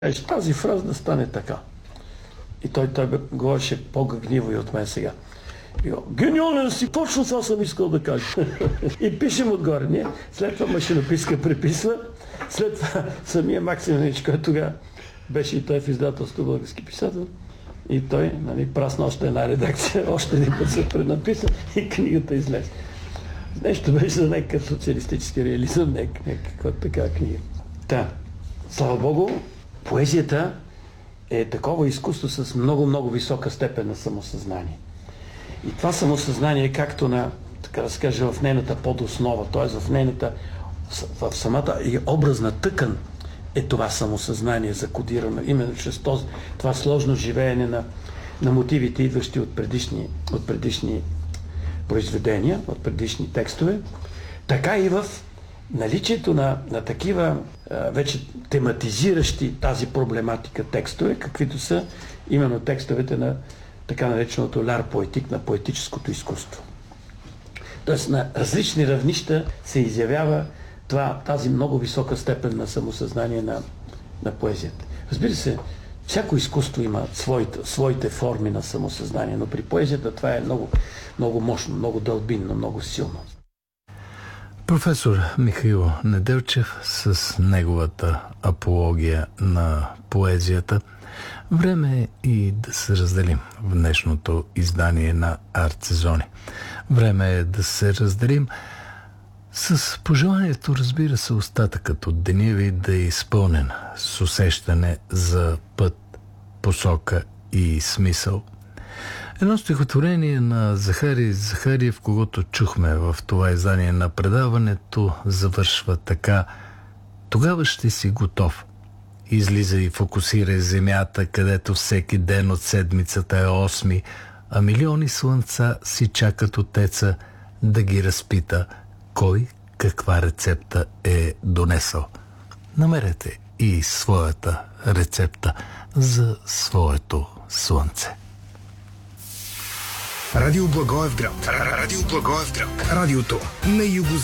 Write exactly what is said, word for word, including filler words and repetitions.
Еш, тази фраза да стане така. И той, той говореше по-гъгниво и от мен сега. Гениален си, точно това съм искал да кажа. И пишем отгоре. Не? След това машинописка преписва. След това самия Максимович, който тогава беше и той в издателство Български писател. И той, нали, прасна още една редакция, още един път се пренаписа и книгата излезе. Нещо беше за някакъв социалистически реализъм, някаква така книга. Та, слава Богу, поезията е такова изкуство с много-много висока степен на самосъзнание. И това самосъзнание, както на, така да се каже, в нейната подоснова, т.е. в нейната, в самата и образна тъкан е това самосъзнание закодирано, именно чрез този, това сложно живеене на, на мотивите, идващи от предишни, от предишни произведения, от предишни текстове, така и в наличието на, на такива а, вече тематизиращи тази проблематика текстове, каквито са именно текстовете на така нареченото ляр поетик, на поетическото изкуство. Тоест на различни равнища се изявява това, тази много висока степен на самосъзнание на, на поезията. Разбира се, всяко изкуство има своите, своите форми на самосъзнание, но при поезията това е много, много мощно, много дълбинно, много силно. Професор Михаил Неделчев с неговата апология на поезията. Време е и да се разделим в днешното издание на Арт Сезони. Време е да се разделим с пожеланието, разбира се, остатъкът от деня ви да е изпълнен с усещане за път, посока и смисъл. Едно стихотворение на Захари Захариев, когото чухме в това издание на предаването, завършва така: тогава ще си готов. Излиза и фокусирай земята, където всеки ден от седмицата е осми, а милиони слънца си чакат отеца да ги разпита кой каква рецепта е донесъл. Намерете и своята рецепта за своето слънце. Радио Благоевград. Радио Благоевград. Радиото на юго